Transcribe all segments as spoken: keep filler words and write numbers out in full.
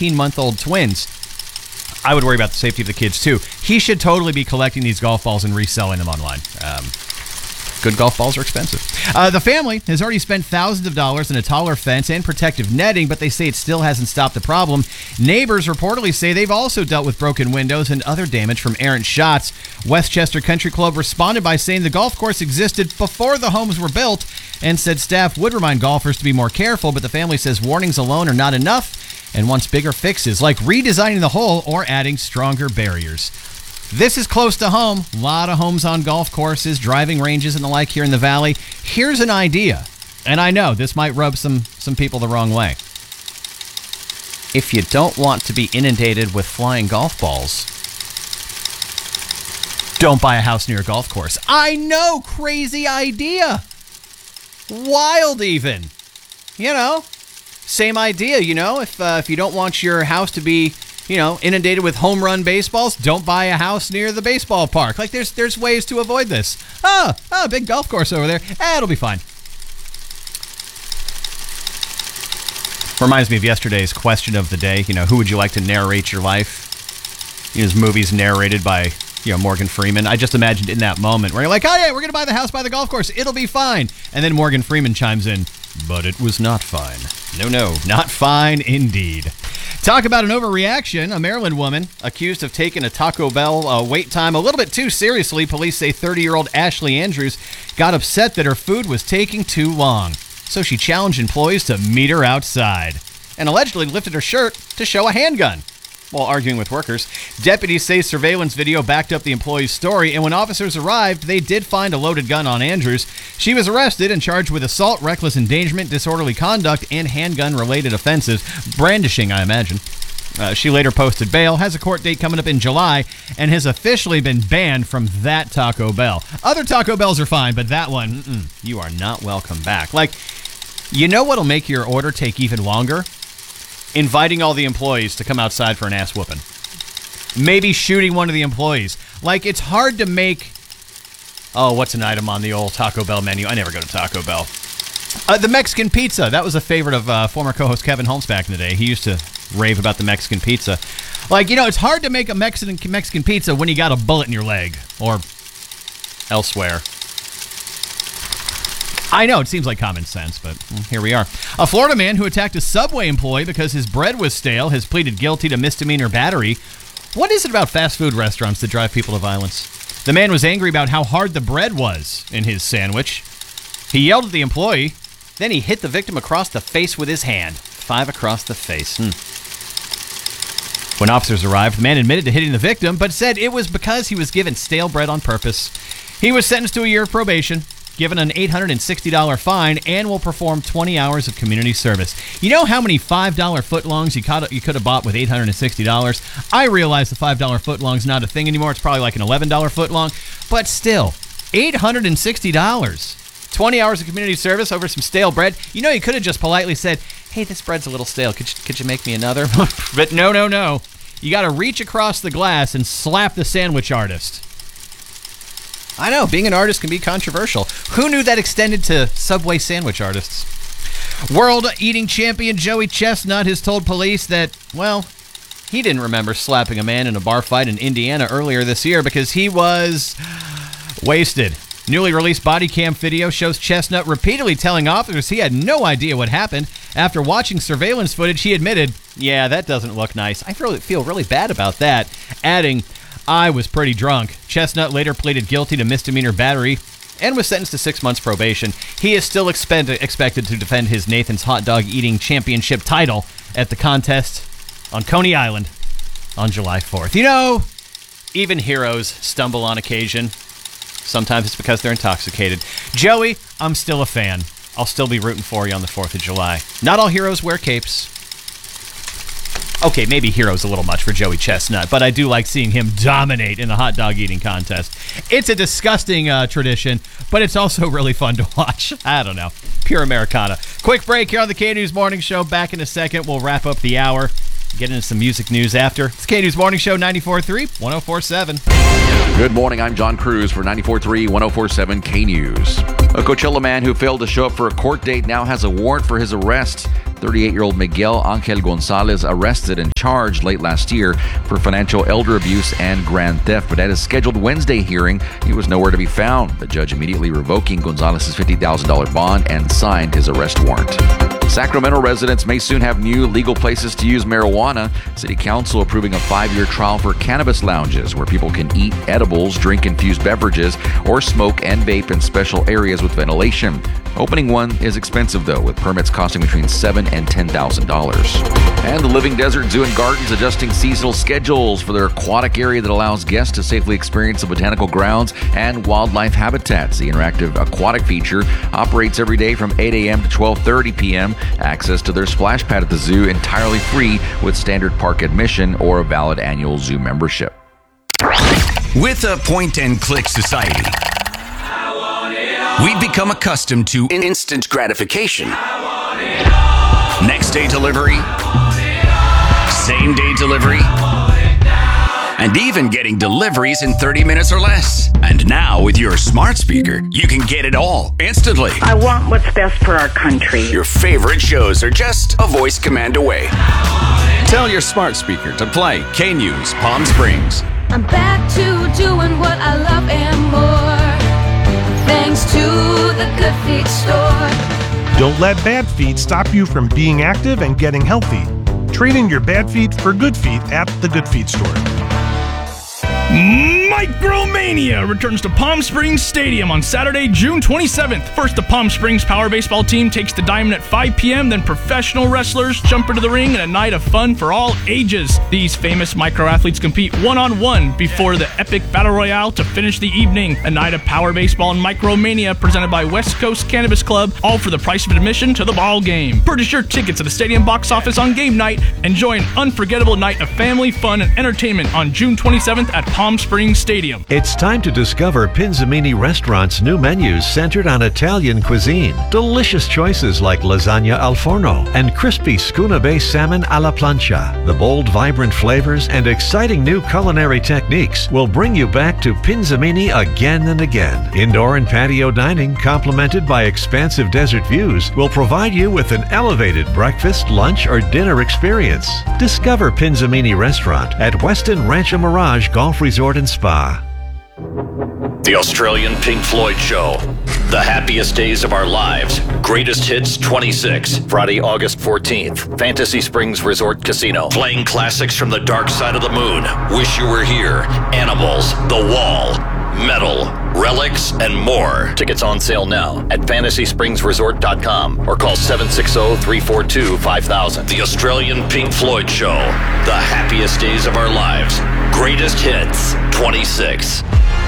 eighteen-month-old twins. I would worry about the safety of the kids, too. He should totally be collecting these golf balls and reselling them online. Um, good golf balls are expensive. Uh, the family has already spent thousands of dollars on a taller fence and protective netting, but they say it still hasn't stopped the problem. Neighbors reportedly say they've also dealt with broken windows and other damage from errant shots. Westchester Country Club responded by saying the golf course existed before the homes were built and said staff would remind golfers to be more careful, but the family says warnings alone are not enough and wants bigger fixes, like redesigning the hole or adding stronger barriers. This is close to home. A lot of homes on golf courses, driving ranges, and the like here in the Valley. Here's an idea, and I know this might rub some, some people the wrong way. If you don't want to be inundated with flying golf balls, don't buy a house near a golf course. I know, crazy idea. Wild even. You know? Same idea, you know, if uh, if you don't want your house to be, you know, inundated with home run baseballs, don't buy a house near the baseball park. Like, there's there's ways to avoid this. Oh, oh, big golf course over there. Eh, it'll be fine. Reminds me of yesterday's question of the day. You know, who would you like to narrate your life? You know, his movies narrated by, you know, Morgan Freeman. I just imagined in that moment where you're like, oh yeah, we're going to buy the house by the golf course. It'll be fine. And then Morgan Freeman chimes in, but it was not fine. No, no, not fine indeed. Talk about an overreaction. A Maryland woman accused of taking a Taco Bell uh, wait time a little bit too seriously. Police say thirty-year-old Ashley Andrews got upset that her food was taking too long. So she challenged employees to meet her outside and allegedly lifted her shirt to show a handgun while arguing with workers. Deputies say surveillance video backed up the employee's story, and when officers arrived, they did find a loaded gun on Andrews. She was arrested and charged with assault, reckless endangerment, disorderly conduct, and handgun-related offenses. Brandishing, I imagine. Uh, she later posted bail, has a court date coming up in July, and has officially been banned from that Taco Bell. Other Taco Bells are fine, but that one, mm-mm, you are not welcome back. Like, you know what'll make your order take even longer? Inviting all the employees to come outside for an ass whooping. Maybe shooting one of the employees. Like, it's hard to make... Oh, what's an item on the old Taco Bell menu? I never go to Taco Bell. Uh, the Mexican pizza. That was a favorite of uh, former co-host Kevin Holmes back in the day. He used to rave about the Mexican pizza. Like, you know, it's hard to make a Mexican Mexican pizza when you got a bullet in your leg. Or elsewhere. I know, it seems like common sense, but here we are. A Florida man who attacked a Subway employee because his bread was stale has pleaded guilty to misdemeanor battery. What is it about fast food restaurants that drive people to violence? The man was angry about how hard the bread was in his sandwich. He yelled at the employee, then he hit the victim across the face with his hand. Five across the face. Hmm. When officers arrived, the man admitted to hitting the victim, but said it was because he was given stale bread on purpose. He was sentenced to a year of probation, given an eight hundred sixty dollars fine, and will perform twenty hours of community service. You know how many five dollar footlongs you, caught, you could have bought with eight hundred sixty dollars? I realize the five dollar footlong's not a thing anymore. It's probably like an eleven dollar footlong. But still, eight hundred sixty dollars. twenty hours of community service over some stale bread. You know, you could have just politely said, hey, this bread's a little stale. Could you, could you make me another? But no, no, no. You got to reach across the glass and slap the sandwich artist. I know, being an artist can be controversial. Who knew that extended to Subway sandwich artists? World eating champion Joey Chestnut has told police that, well, he didn't remember slapping a man in a bar fight in Indiana earlier this year because he was wasted. Newly released body cam video shows Chestnut repeatedly telling officers he had no idea what happened. After watching surveillance footage, he admitted, yeah, that doesn't look nice. I really feel really bad about that, adding, I was pretty drunk. Chestnut later pleaded guilty to misdemeanor battery and was sentenced to six months probation. He is still expect- expected to defend his Nathan's Hot Dog Eating Championship title at the contest on Coney Island on July fourth. You know, even heroes stumble on occasion. Sometimes it's because they're intoxicated. Joey, I'm still a fan. I'll still be rooting for you on the fourth of July. Not all heroes wear capes. Okay, maybe hero's a little much for Joey Chestnut, but I do like seeing him dominate in the hot dog eating contest. It's a disgusting uh, tradition, but it's also really fun to watch. I don't know. Pure Americana. Quick break here on the K-News Morning Show. Back in a second. We'll wrap up the hour. Get into some music news after. It's K-News Morning Show, ninety-four point three, one oh four point seven. Good morning. I'm John Cruz for ninety-four point three, one oh four point seven K-News. A Coachella man who failed to show up for a court date now has a warrant for his arrest. thirty-eight-year-old Miguel Angel Gonzalez arrested and charged late last year for financial elder abuse and grand theft. But at his scheduled Wednesday hearing, he was nowhere to be found. The judge immediately revoking Gonzalez's fifty thousand dollars bond and signed his arrest warrant. Sacramento residents may soon have new legal places to use marijuana. City Council approving a five-year trial for cannabis lounges where people can eat edibles, drink infused beverages, or smoke and vape in special areas with ventilation. Opening one is expensive, though, with permits costing between seven thousand dollars and ten thousand dollars. And the Living Desert Zoo and Gardens adjusting seasonal schedules for their aquatic area that allows guests to safely experience the botanical grounds and wildlife habitats. The interactive aquatic feature operates every day from eight a.m. to twelve thirty p.m. Access to their splash pad at the zoo entirely free with standard park admission or a valid annual zoo membership. With a point-and-click society, we've become accustomed to instant gratification. Next-day delivery, same-day delivery, and even getting deliveries in thirty minutes or less. And now, with your smart speaker, you can get it all instantly. I want what's best for our country. Your favorite shows are just a voice command away. Tell your smart speaker to play K-News Palm Springs. I'm back to doing what I love and more, thanks to the Good Feet store. Don't let bad feet stop you from being active and getting healthy. Trade in your bad feet for good feet at the Good Feet store. Micromania returns to Palm Springs Stadium on Saturday, June twenty-seventh. First, the Palm Springs Power Baseball team takes the diamond at five p.m., then professional wrestlers jump into the ring in a night of fun for all ages. These famous microathletes compete one-on-one before the epic Battle Royale to finish the evening. A night of Power Baseball and Micromania presented by West Coast Cannabis Club, all for the price of admission to the ball game. Purchase your tickets at the stadium box office on game night. Enjoy an unforgettable night of family, fun, and entertainment on June twenty-seventh at Palm Springs Stadium. It's time to discover Pinzamini Restaurant's new menus centered on Italian cuisine. Delicious choices like lasagna al forno and crispy Scuna-based salmon alla plancha. The bold, vibrant flavors and exciting new culinary techniques will bring you back to Pinzamini again and again. Indoor and patio dining, complemented by expansive desert views, will provide you with an elevated breakfast, lunch, or dinner experience. Discover Pinzamini Restaurant at Weston Rancho Mirage Golf Resort and Spa. The Australian Pink Floyd Show. The Happiest Days of Our Lives. Greatest Hits twenty-six. Friday, August fourteenth. Fantasy Springs Resort Casino. Playing classics from the dark side of the moon. Wish You Were Here. Animals. The Wall. Metal. Relics, and more. Tickets on sale now at fantasy springs resort dot com or call seven six zero, three four two, five thousand. The Australian Pink Floyd Show. The Happiest Days of Our Lives. Greatest Hits twenty-six.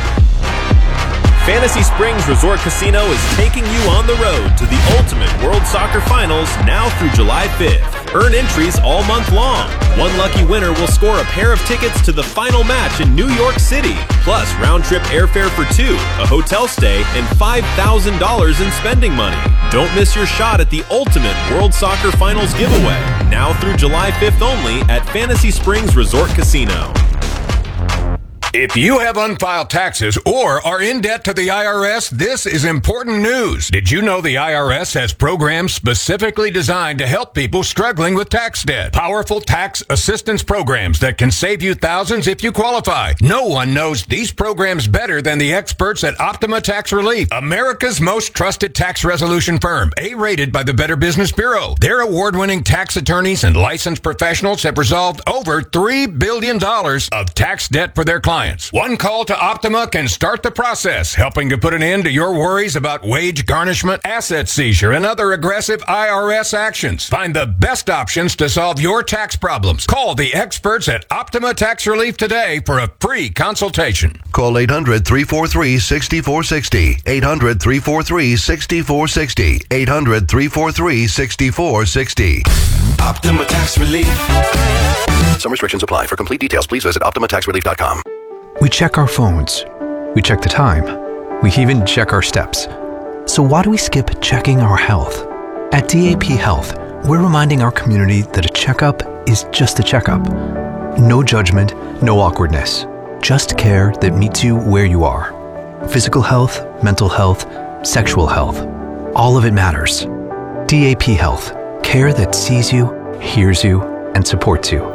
Fantasy Springs Resort Casino is taking you on the road to the Ultimate World Soccer Finals now through July fifth. Earn entries all month long. One lucky winner will score a pair of tickets to the final match in New York City, plus round-trip airfare for two, a hotel stay, and five thousand dollars in spending money. Don't miss your shot at the Ultimate World Soccer Finals giveaway, now through July fifth only at Fantasy Springs Resort Casino. If you have unfiled taxes or are in debt to the I R S, this is important news. Did you know the I R S has programs specifically designed to help people struggling with tax debt? Powerful tax assistance programs that can save you thousands if you qualify. No one knows these programs better than the experts at Optima Tax Relief, America's most trusted tax resolution firm, A-rated by the Better Business Bureau. Their award-winning tax attorneys and licensed professionals have resolved over three billion dollars of tax debt for their clients. One call to Optima can start the process, helping to put an end to your worries about wage garnishment, asset seizure, and other aggressive I R S actions. Find the best options to solve your tax problems. Call the experts at Optima Tax Relief today for a free consultation. Call eight hundred, three four three, six four six zero. eight hundred, three four three, six four six zero. eight hundred, three four three, six four six zero. Optima Tax Relief. Some restrictions apply. For complete details, please visit optima tax relief dot com. We check our phones. We check the time. We even check our steps. So why do we skip checking our health? At D A P Health, we're reminding our community that a checkup is just a checkup. No judgment, no awkwardness. Just care that meets you where you are. Physical health, mental health, sexual health. All of it matters. D A P Health. Care that sees you, hears you, and supports you.